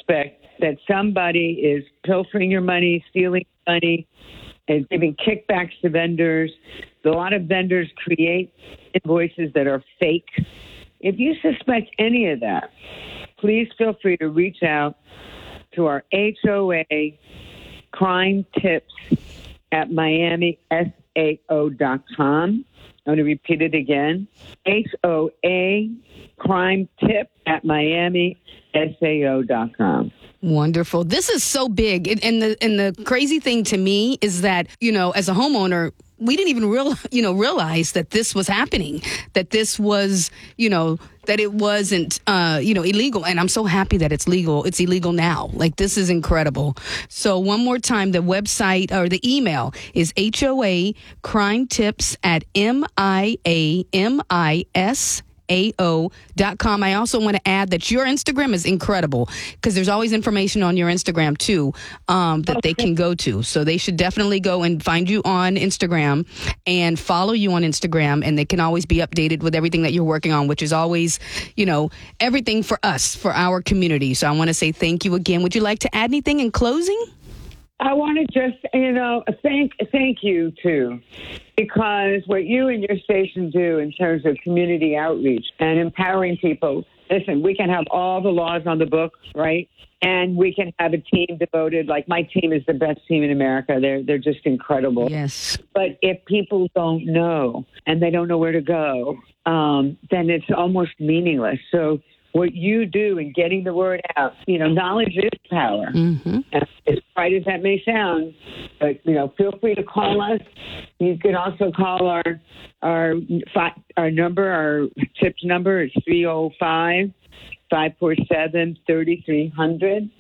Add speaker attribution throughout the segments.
Speaker 1: suspect that somebody is pilfering your money, stealing money, and giving kickbacks to vendors. A lot of vendors create invoices that are fake. If you suspect any of that, please feel free to reach out to our HOA crime tips at miamisao.com. I'm going to repeat it again. HOA crime tip at miamisao.com.
Speaker 2: Wonderful. This is so big. And the crazy thing to me is that, as a homeowner, we didn't even realize that this was happening, that this was, that it wasn't, illegal. And I'm so happy that it's legal. It's illegal now. Like, this is incredible. So one more time, the website or the email is HOA crime tips at miamisao.com. I also want to add that your Instagram is incredible because there's always information on your Instagram too that they can go to. So they should definitely go and find you on Instagram and follow you on Instagram, and they can always be updated with everything that you're working on, which is always, everything for us, for our community. So I want to say thank you again. Would you like to add anything in closing?
Speaker 1: I want to just, thank you too, because what you and your station do in terms of community outreach and empowering people. Listen, we can have all the laws on the book, right? And we can have a team devoted. Like, my team is the best team in America. They're just incredible.
Speaker 2: Yes.
Speaker 1: But if people don't know and they don't know where to go, then it's almost meaningless. So what you do in getting the word out, knowledge is power.
Speaker 2: Mm-hmm.
Speaker 1: As bright as that may sound, but, feel free to call us. You can also call our number, our tips number is 305-547-3300,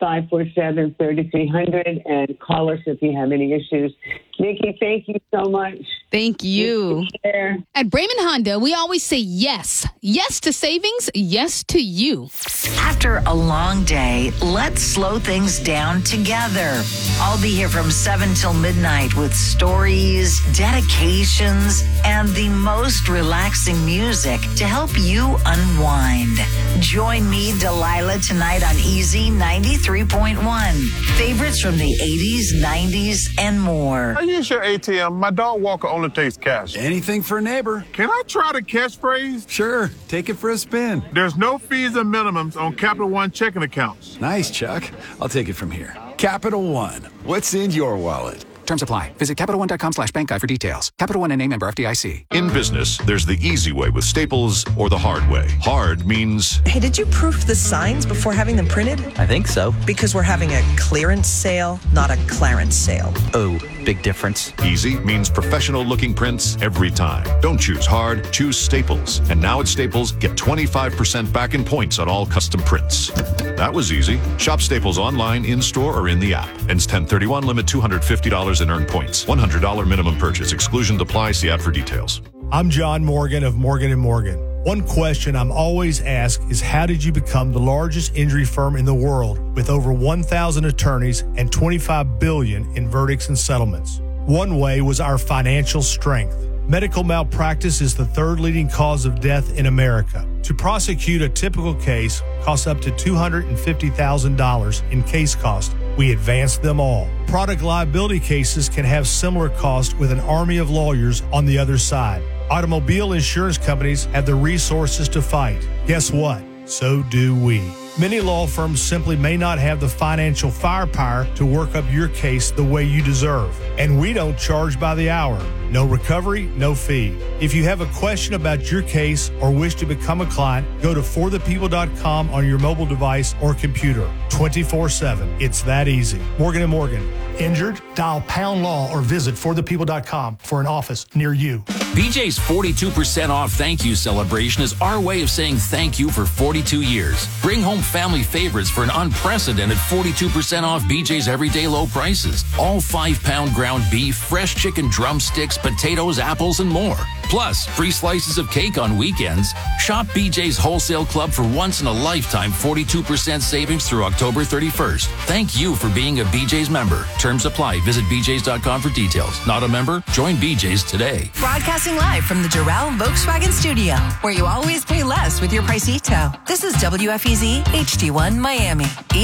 Speaker 1: 547-3300, and call us if you have any issues. Nikki, thank you so much.
Speaker 2: Thank you.
Speaker 3: At Brayman Honda, we always say yes. Yes to savings, yes to you.
Speaker 4: After a long day, let's slow things down together. I'll be here from 7 till midnight with stories, dedications, and the most relaxing music to help you unwind. Join me, Delilah, tonight on Easy 93.1. Favorites from the 80s, 90s, and more.
Speaker 5: I use your ATM. My dog Walker only takes cash.
Speaker 6: Anything for a neighbor.
Speaker 5: Can I try the catchphrase?
Speaker 6: Sure. Take it for a spin.
Speaker 5: There's no fees and minimums on Capital One checking accounts.
Speaker 6: Nice, Chuck. I'll take it from here. Capital One. What's in your wallet?
Speaker 7: Terms apply. Visit CapitalOne.com/bankguide for details. Capital One and name member FDIC.
Speaker 8: In business, there's the easy way with Staples or the hard way. Hard means...
Speaker 9: Hey, did you proof the signs before having them printed?
Speaker 10: I think so.
Speaker 9: Because we're having a clearance sale, not a clarence sale.
Speaker 10: Oh, big difference.
Speaker 8: Easy means professional-looking prints every time. Don't choose hard, choose Staples. And now at Staples, get 25% back in points on all custom prints. That was easy. Shop Staples online, in-store, or in the app. Ends 10/31, limit $250 and earn points. $100 minimum purchase. Exclusions apply. See ad for details.
Speaker 11: I'm John Morgan of Morgan & Morgan. One question I'm always asked is, how did you become the largest injury firm in the world with over 1,000 attorneys and $25 billion in verdicts and settlements? One way was our financial strength. Medical malpractice is the third leading cause of death in America. To prosecute a typical case costs up to $250,000 in case cost. We advance them all. Product liability cases can have similar costs with an army of lawyers on the other side. Automobile insurance companies have the resources to fight. Guess what? So do we. Many law firms simply may not have the financial firepower to work up your case the way you deserve. And we don't charge by the hour. No recovery, no fee. If you have a question about your case or wish to become a client, go to forthepeople.com on your mobile device or computer. 24/7. It's that easy. Morgan & Morgan. Injured? Dial pound law or visit forthepeople.com for an office near you.
Speaker 12: BJ's 42% off thank you celebration is our way of saying thank you for 42 years. Bring home family favorites for an unprecedented 42% off BJ's everyday low prices. All 5-pound ground beef, fresh chicken drumsticks, potatoes, apples, and more. Plus, free slices of cake on weekends. Shop BJ's Wholesale Club for once-in-a-lifetime 42% savings through October 31st. Thank you for being a BJ's member. Terms apply. Visit BJ's.com for details. Not a member? Join BJ's today.
Speaker 13: Broadcasting live from the Doral Volkswagen Studio, where you always pay less with your Pricito. This is WFEZ HD1 Miami.